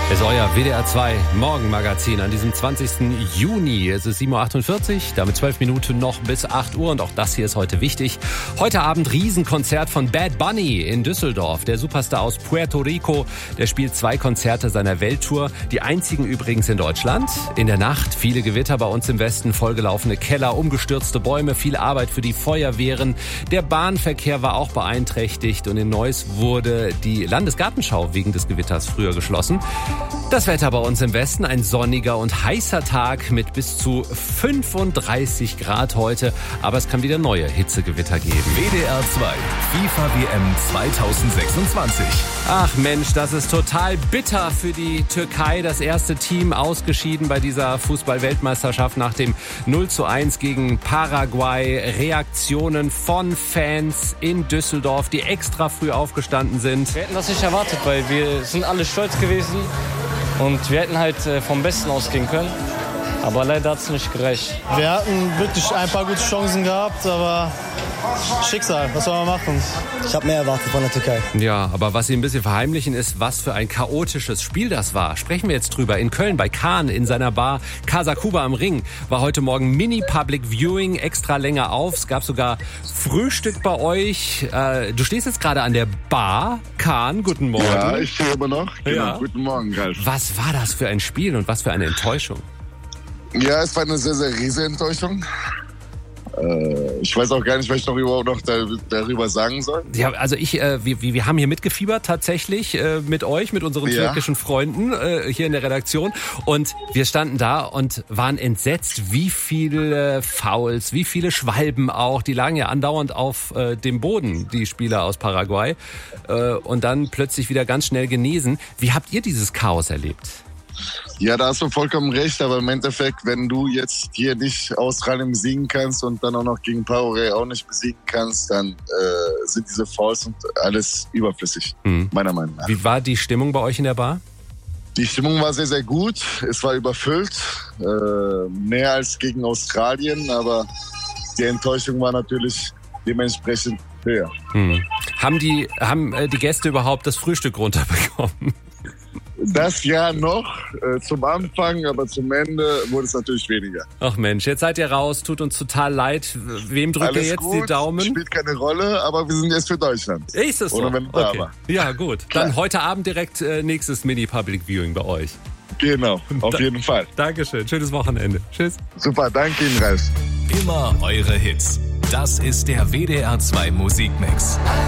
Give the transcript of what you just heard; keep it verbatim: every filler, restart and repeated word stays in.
Es ist euer W D R zwei Morgenmagazin an diesem zwanzigsten Juni. Es ist sieben Uhr achtundvierzig, damit zwölf Minuten noch bis acht Uhr. Und auch das hier ist heute wichtig. Heute Abend Riesenkonzert von Bad Bunny in Düsseldorf. Der Superstar aus Puerto Rico, der spielt zwei Konzerte seiner Welttour. Die einzigen übrigens in Deutschland. In der Nacht viele Gewitter bei uns im Westen, vollgelaufene Keller, umgestürzte Bäume, viel Arbeit für die Feuerwehren. Der Bahnverkehr war auch beeinträchtigt und in Neuss wurde die Landesgartenschau wegen des Gewitters früher geschlossen. Das Wetter bei uns im Westen, ein sonniger und heißer Tag mit bis zu fünfunddreißig Grad heute. Aber es kann wieder neue Hitzegewitter geben. W D R zwei FIFA W M zweitausendsechsundzwanzig. Ach Mensch, das ist total bitter für die Türkei. Das erste Team ausgeschieden bei dieser Fußball-Weltmeisterschaft nach dem null zu eins gegen Paraguay. Reaktionen von Fans in Düsseldorf, die extra früh aufgestanden sind. Wir hätten das nicht erwartet, weil wir sind alle stolz gewesen. Und wir hätten halt vom Besten ausgehen können, aber leider hat es nicht gereicht. Wir hatten wirklich ein paar gute Chancen gehabt, aber Schicksal, was soll man machen? Ich habe mehr erwartet von der Türkei. Ja, aber was sie ein bisschen verheimlichen ist, was für ein chaotisches Spiel das war. Sprechen wir jetzt drüber. In Köln bei Kahn in seiner Bar Casa Cuba am Ring war heute Morgen Mini-Public Viewing, extra länger auf. Es gab sogar Frühstück bei euch. Äh, du stehst jetzt gerade an der Bar. Kahn, guten Morgen. Ja, ich stehe immer noch. Genau, ja. Guten Morgen, Ralf. Was war das für ein Spiel und was für eine Enttäuschung? Ja, es war eine sehr, sehr riesige Enttäuschung. Ich weiß auch gar nicht, was ich noch überhaupt noch darüber sagen soll. Ja, also ich, äh, wir, wir haben hier mitgefiebert tatsächlich äh, mit euch, mit unseren ja. türkischen Freunden äh, hier in der Redaktion. Und wir standen da und waren entsetzt, wie viele Fouls, wie viele Schwalben auch. Die lagen ja andauernd auf äh, dem Boden, die Spieler aus Paraguay. Äh, und dann plötzlich wieder ganz schnell genesen. Wie habt ihr dieses Chaos erlebt? Ja, da hast du vollkommen recht, aber im Endeffekt, wenn du jetzt hier nicht Australien besiegen kannst und dann auch noch gegen Paraguay auch nicht besiegen kannst, dann äh, sind diese Fouls und alles überflüssig, mhm. meiner Meinung nach. Wie war die Stimmung bei euch in der Bar? Die Stimmung war sehr, sehr gut. Es war überfüllt, äh, mehr als gegen Australien, aber die Enttäuschung war natürlich dementsprechend höher. Mhm. Haben die, haben äh, die Gäste überhaupt das Frühstück runterbekommen? Das ja noch äh, zum Anfang, aber zum Ende wurde es natürlich weniger. Ach Mensch, jetzt seid ihr raus, tut uns total leid. Wem drückt ihr jetzt gut, die Daumen? Spielt keine Rolle, aber wir sind jetzt für Deutschland. Ist es so? Oder wenn du okay. da war. Ja gut, Klar. Dann heute Abend direkt äh, nächstes Mini-Public Viewing bei euch. Genau, auf da- jeden Fall. Dankeschön, schönes Wochenende. Tschüss. Super, danke Ihnen, Ralf. Immer eure Hits. Das ist der W D R zwei Musikmix.